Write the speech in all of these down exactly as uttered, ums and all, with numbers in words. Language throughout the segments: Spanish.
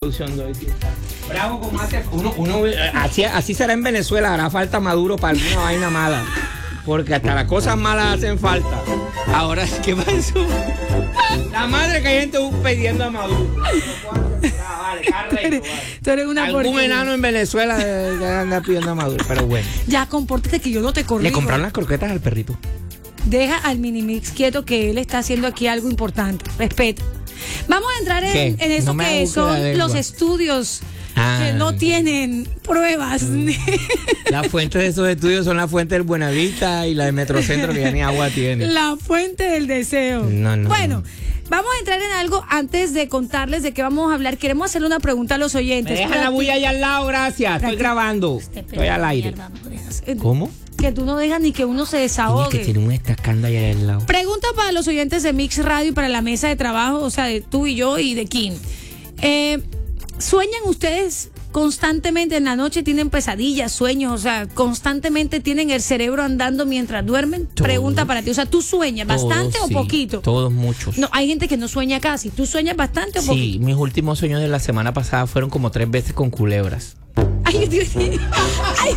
producción de hoy. Bravo, como hace. Uno, uno, así, así será en Venezuela, hará falta Maduro para alguna vaina mala. Porque hasta las cosas malas hacen falta. Ahora, ¿qué pasó? La madre que hay gente pidiendo a Maduro. Vale, carrero, tú eres una algún porquería. Enano en Venezuela que anda pidiendo a Maduro, pero bueno. Ya, compórtate que yo no te corrijo. Le compraron las croquetas al perrito. Deja al Minimix quieto que él está haciendo aquí algo importante. Respeta. Vamos a entrar en, en eso no que son los estudios ah. que no tienen pruebas. Mm. La fuente de esos estudios son la fuente del Buenavista y la de Metrocentro que ya ni agua tiene. La fuente del deseo. No, no, bueno. No. Vamos a entrar en algo antes de contarles de qué vamos a hablar. Queremos hacerle una pregunta a los oyentes. Me dejan la bulla ahí al lado, gracias. Estoy grabando. Estoy al aire. ¿Cómo? Que tú no dejas ni que uno se desahogue. Tienes que tener un estacando allá al lado. Pregunta para los oyentes de Mix Radio y para la mesa de trabajo, o sea, de tú y yo y de Kim. Eh, ¿Sueñan ustedes constantemente en la noche? ¿Tienen pesadillas, sueños? O sea, ¿constantemente tienen el cerebro andando mientras duermen? Todos. Pregunta para ti. O sea, ¿tú sueñas todos, bastante sí, o poquito? Todos, muchos. No, hay gente que no sueña casi. ¿Tú sueñas bastante o sí, poquito? Sí, mis últimos sueños de la semana pasada fueron como tres veces con culebras. Ay, Dios mío. Ay,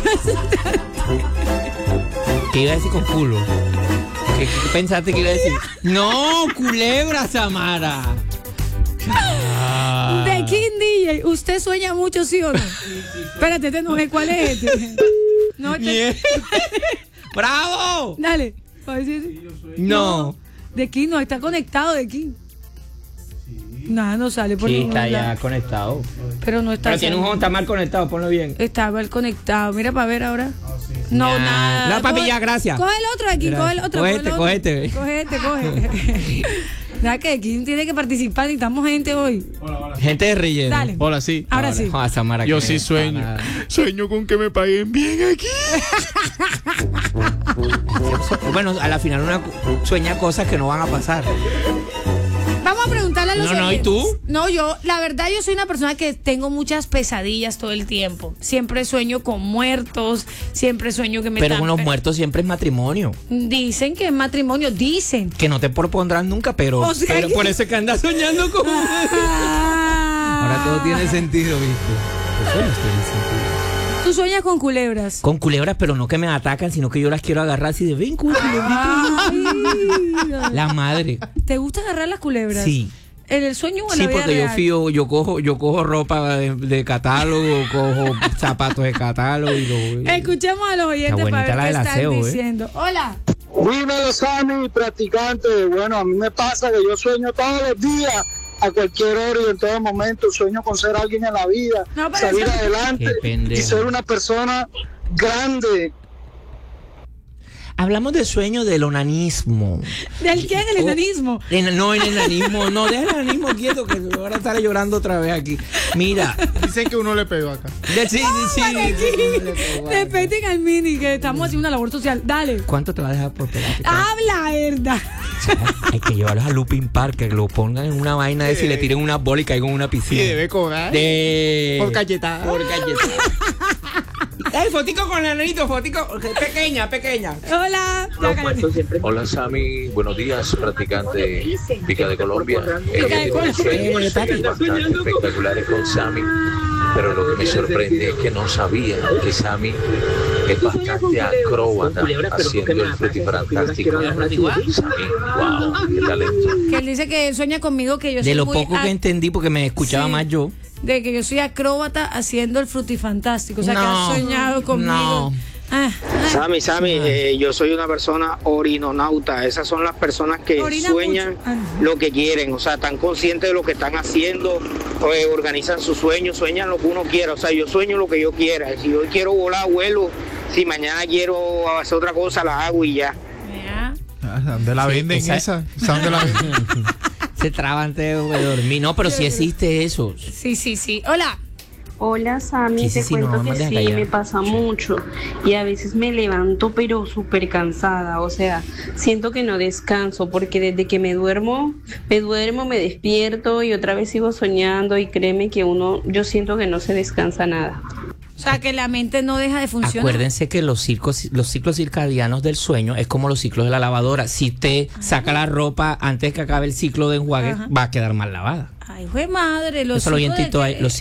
¿qué iba a decir con culo? ¿Qué, qué pensaste que iba a decir? No, culebra, Samara. Ah. De King D J, ¿usted sueña mucho, sí o no? Espérate, este no sé cuál es este. No, este... ¡Bravo! Dale. Sí, no. no. De King no, está conectado de King. Nada, no sale por sí, ningún está lado. ya conectado. Pero no está. Pero tiene un juego, está mal conectado, ponlo bien. Está mal conectado. Mira para ver ahora. Oh, sí, sí. No, nah. nada. No, papi, ya, gracias. Coge el otro de aquí, coge el otro. Cogete, cogete. Cogete, coge. ¿Verdad que Kim tiene que participar? Necesitamos gente hoy. Hola, hola. Gente de relleno. Dale. Hola, sí. Ahora Hola. sí. Joder, Samara, yo sí sueño. Para... Sueño con que me paguen bien aquí. Bueno, a la final uno sueña cosas que no van a pasar. Vamos a preguntarle a los No, no, ¿y tú? No, yo, la verdad, yo soy una persona que tengo muchas pesadillas todo el tiempo. Siempre sueño con muertos, siempre sueño que me Pero están... con los muertos siempre es matrimonio. Dicen que es matrimonio, dicen. Que no te propondrán nunca, pero, o sea pero que... por eso que andas soñando con... Ah. Ahora todo tiene sentido, ¿viste? Los sueños tienen sentido. ¿Tú sueñas con culebras? Con culebras, pero no que me atacan, sino que yo las quiero agarrar así de ven, culebrita. La madre. ¿Te gusta agarrar las culebras? Sí. ¿En el sueño o en sí, la vida porque real? yo fío, yo cojo, yo cojo ropa de, de catálogo, cojo zapatos de catálogo y lo. Escuchemos a los oyentes para ver qué están aseo, diciendo. ¿Eh? Hola. Dímelo, Sammy, practicante. Bueno, a mí me pasa que yo sueño todos los días, a cualquier hora y en todo momento. Sueño con ser alguien en la vida, no, salir eso... adelante y ser una persona grande. Hablamos de sueño del onanismo. ¿Del qué? ¿Del enanismo? Oh, en, no, el enanismo, no, del enanismo quieto, que ahora estaré llorando otra vez aquí. Mira. Dicen que uno le pegó acá. De, sí, oh, sí, sí. Respeten al Mini, que estamos haciendo una labor social. Dale. ¿Cuánto te va a dejar por pegar? Habla, verdad. Hay que llevarlos a Lupin Park, que lo pongan en una vaina de si le tiren una bola y caigan en una piscina. Sí, debe cobrar. De... Por cachetada. Por cachetada. ¡Ey, fotico con el nenito! Fotico pequeña, pequeña. Hola. Hola, Sammy. Buenos días, practicante Pica de Colombia. Eh, sueños bastante espectaculares con Sammy, pero lo que me sorprende es que no sabía que Sammy es bastante acróbata haciendo el frutifantástico. Sammy, wow, qué talento. Que él dice que sueña conmigo que yo soy De lo muy poco que entendí, porque me escuchaba sí. más yo. De que yo soy acróbata haciendo el frutifantástico. O sea, no, que has soñado conmigo. No. Ah, ah. Sammy, Sammy, eh, yo soy una persona orinonauta. Esas son las personas que Orina sueñan ah. lo que quieren. O sea, están conscientes de lo que están haciendo, eh, organizan sus sueños, sueñan lo que uno quiera. O sea, yo sueño lo que yo quiera. Si hoy quiero volar, vuelo. Si mañana quiero hacer otra cosa, la hago y ya. Yeah. ¿Dónde la sí, venden esa? esa? ¿Dónde la venden? Se traba antes de dormir. No, pero sí existe eso. Sí, sí, sí. Hola. Hola, Sammy, sí, sí, te sí, cuento no, que sí, me pasa sí. mucho y a veces me levanto pero súper cansada, o sea, siento que no descanso porque desde que me duermo, me duermo, me despierto y otra vez sigo soñando y créeme que uno, yo siento que no se descansa nada. O sea, que la mente no deja de funcionar. Acuérdense que los ciclos, los ciclos circadianos del sueño es como los ciclos de la lavadora. Si usted Ajá. saca la ropa antes que acabe el ciclo de enjuague, Ajá. va a quedar mal lavada. Ay, güey, madre. Los Eso lo oyentito, de... los